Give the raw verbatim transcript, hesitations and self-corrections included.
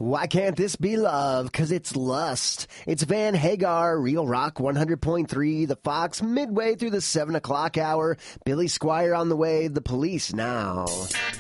Why can't this be love? 'Cause it's lust. It's Van Hagar, Real Rock one hundred point three, The Fox, midway through the seven o'clock hour. Billy Squire on the way, the police now.